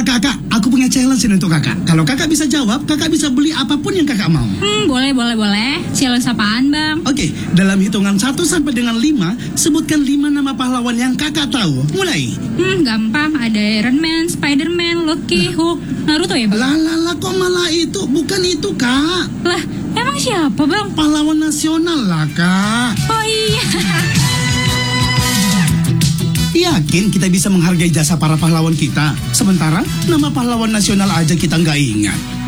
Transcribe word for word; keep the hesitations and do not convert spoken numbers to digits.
Kak, kak, aku punya challenge ini untuk kakak. Kalau kakak bisa jawab, kakak bisa beli apapun yang kakak mau. Hmm, boleh, boleh, boleh. Challenge apaan, Bang? Oke, dalam hitungan satu sampai dengan lima, sebutkan lima nama pahlawan yang kakak tahu. Mulai. Hmm, gampang. Ada Iron Man, Spider-Man, Loki, Hulk, Naruto ya, Bang? Lah, lah, lah, kok malah itu? Bukan itu, kak. Lah, emang siapa, Bang? Pahlawan nasional lah, kak. Oh iya. Yakin kita bisa menghargai jasa para pahlawan kita? Sementara nama pahlawan nasional aja kita nggak ingat.